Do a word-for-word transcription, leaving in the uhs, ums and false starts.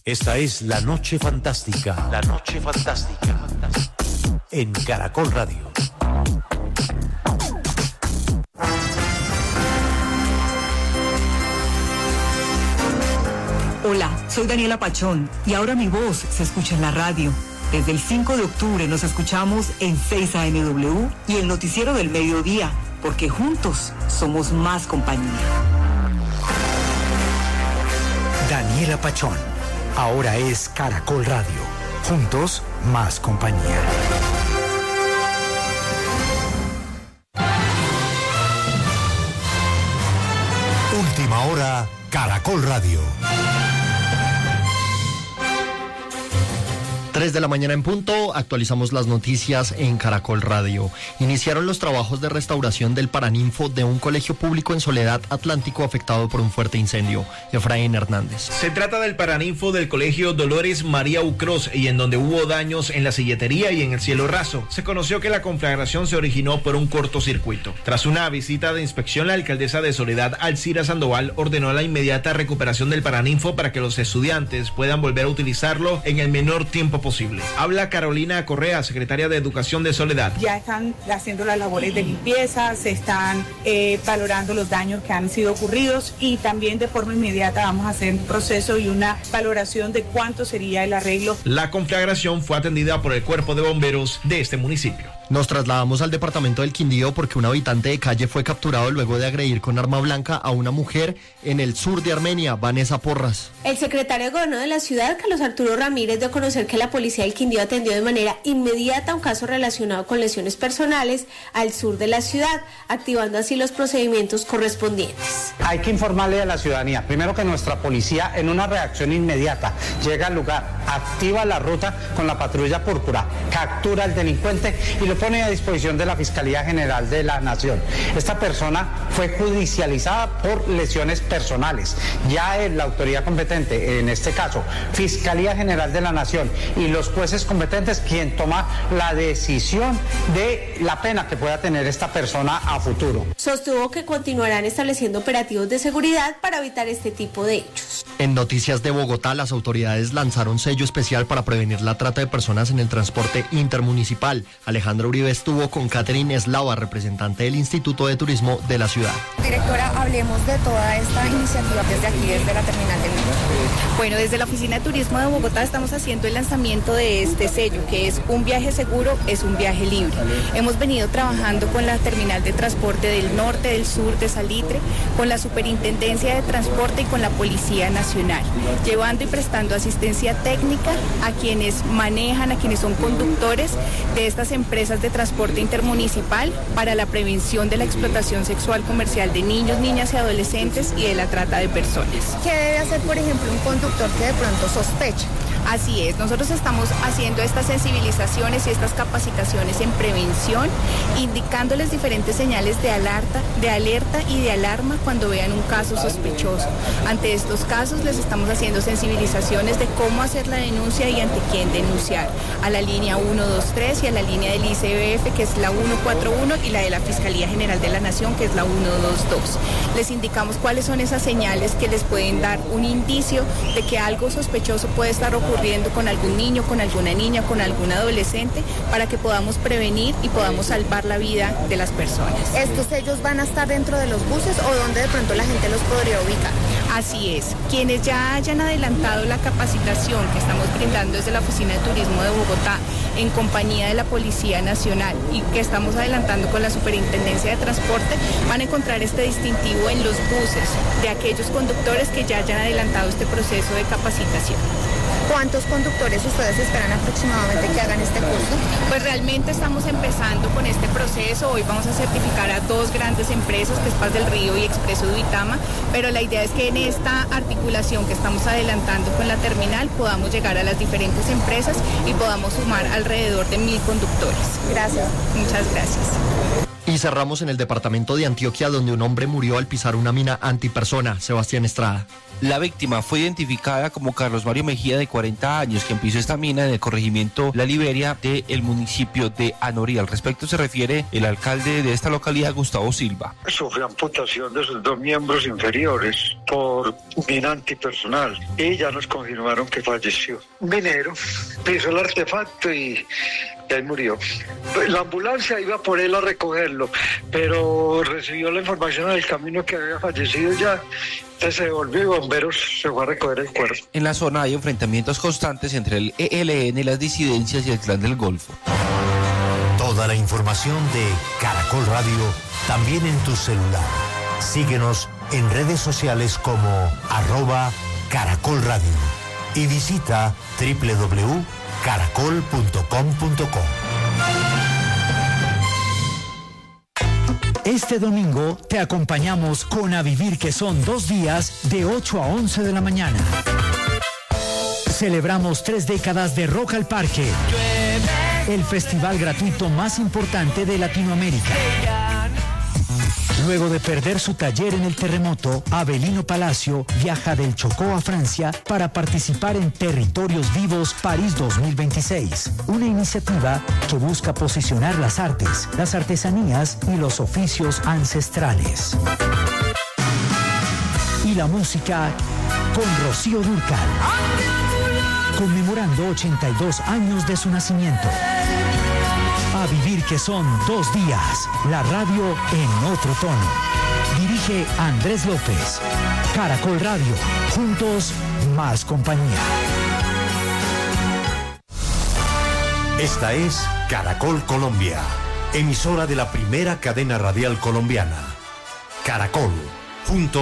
Esta es La Noche Fantástica. La Noche Fantástica. En Caracol Radio. Hola, soy Daniela Pachón y ahora mi voz se escucha en la radio. Desde el cinco de octubre nos escuchamos en seis A M W y el noticiero del mediodía, porque juntos somos más compañía. Daniela Pachón, ahora es Caracol Radio. Juntos, más compañía. Última hora, Caracol Radio. tres de la mañana en punto, actualizamos las noticias en Caracol Radio. Iniciaron los trabajos de restauración del Paraninfo de un colegio público en Soledad Atlántico afectado por un fuerte incendio. Efraín Hernández. Se trata del Paraninfo del colegio Dolores María Ucros y en donde hubo daños en la silletería y en el cielo raso. Se conoció que la conflagración se originó por un cortocircuito. Tras una visita de inspección, la alcaldesa de Soledad, Alcira Sandoval, ordenó la inmediata recuperación del Paraninfo para que los estudiantes puedan volver a utilizarlo en el menor tiempo posible. Posible. Habla Carolina Correa, secretaria de Educación de Soledad. Ya están haciendo las labores de limpieza, se están eh, valorando los daños que han sido ocurridos y también de forma inmediata vamos a hacer un proceso y una valoración de cuánto sería el arreglo. La conflagración fue atendida por el Cuerpo de Bomberos de este municipio. Nos trasladamos al departamento del Quindío porque un habitante de calle fue capturado luego de agredir con arma blanca a una mujer en el sur de Armenia, Vanessa Porras. El secretario de Gobierno de la ciudad, Carlos Arturo Ramírez, dio a conocer que la policía del Quindío atendió de manera inmediata un caso relacionado con lesiones personales al sur de la ciudad, activando así los procedimientos correspondientes. Hay que informarle a la ciudadanía, primero que nuestra policía en una reacción inmediata llega al lugar, activa la ruta con la patrulla púrpura, captura al delincuente y lo pone a disposición de la Fiscalía General de la Nación. Esta persona fue judicializada por lesiones personales. Ya la autoridad competente, en este caso, Fiscalía General de la Nación y los jueces competentes, quien toma la decisión de la pena que pueda tener esta persona a futuro. Sostuvo que continuarán estableciendo operativos de seguridad para evitar este tipo de hechos. En Noticias de Bogotá, las autoridades lanzaron sello especial para prevenir la trata de personas en el transporte intermunicipal. Alejandro Uribe estuvo con Catherine Eslava, representante del Instituto de Turismo de la ciudad. Directora, hablemos de toda esta iniciativa desde aquí, desde la terminal del metro. Bueno, desde la Oficina de Turismo de Bogotá estamos haciendo el lanzamiento de este sello, que es un viaje seguro, es un viaje libre. Hemos venido trabajando con la terminal de transporte del norte, del sur, de Salitre, con la Superintendencia de Transporte y con la Policía Nacional, llevando y prestando asistencia técnica a quienes manejan, a quienes son conductores de estas empresas de transporte intermunicipal para la prevención de la explotación sexual comercial de niños, niñas y adolescentes y de la trata de personas. ¿Qué debe hacer, por ejemplo, un conductor que de pronto sospeche? Así es, nosotros estamos haciendo estas sensibilizaciones y estas capacitaciones en prevención, indicándoles diferentes señales de alerta, de alerta y de alarma cuando vean un caso sospechoso. Ante estos casos les estamos haciendo sensibilizaciones de cómo hacer la denuncia y ante quién denunciar, a la línea uno dos tres y a la línea del I C B F, que es la uno cuatro uno, y la de la Fiscalía General de la Nación, que es la uno dos dos. Les indicamos cuáles son esas señales que les pueden dar un indicio de que algo sospechoso puede estar ocurriendo con algún niño, con alguna niña, con algún adolescente, para que podamos prevenir y podamos salvar la vida de las personas. ¿Estos sellos van a estar dentro de los buses o dónde de pronto la gente los podría ubicar? Así es. Quienes ya hayan adelantado la capacitación que estamos brindando desde la Oficina de Turismo de Bogotá en compañía de la Policía Nacional y que estamos adelantando con la Superintendencia de Transporte, van a encontrar este distintivo en los buses de aquellos conductores que ya hayan adelantado este proceso de capacitación. ¿Cuántos conductores ustedes esperan aproximadamente que hagan este curso? Pues realmente estamos empezando con este proceso. Hoy vamos a certificar a dos grandes empresas, que es Paz del Río y Expreso de Uitama, pero la idea es que en esta articulación que estamos adelantando con la terminal podamos llegar a las diferentes empresas y podamos sumar alrededor de mil conductores. Gracias. Muchas gracias. Y cerramos en el departamento de Antioquia, donde un hombre murió al pisar una mina antipersona. Sebastián Estrada. La víctima fue identificada como Carlos Mario Mejía, de cuarenta años, quien pisó esta mina en el corregimiento La Liberia del municipio de Anorí. Al respecto se refiere el alcalde de esta localidad, Gustavo Silva. Sufrió amputación de sus dos miembros inferiores por mina antipersonal y ya nos confirmaron que falleció. Un minero pisó el artefacto y ahí murió. La ambulancia iba por él a recogerlo, pero recibió la información en el camino que había fallecido ya. Entonces se devolvió y bomberos se fue a recoger el cuerpo. En la zona hay enfrentamientos constantes entre el E L N, las disidencias y el Clan del Golfo. Toda la información de Caracol Radio también en tu celular. Síguenos en redes sociales como arroba Caracol Radio y visita doble u doble u doble u punto caracol punto com punto co. Este domingo te acompañamos con A Vivir, que son dos días de ocho a once de la mañana. Celebramos tres décadas de Rock al Parque, el festival gratuito más importante de Latinoamérica. Luego de perder su taller en el terremoto, Avelino Palacio viaja del Chocó a Francia para participar en Territorios Vivos París dos mil veintiséis, una iniciativa que busca posicionar las artes, las artesanías y los oficios ancestrales. Y la música con Rocío Dúrcal, conmemorando ochenta y dos años de su nacimiento. A Vivir, que son dos días, la radio en otro tono. Dirige Andrés López. Caracol Radio, juntos más compañía. Esta es Caracol Colombia, emisora de la primera cadena radial colombiana. Caracol, juntos.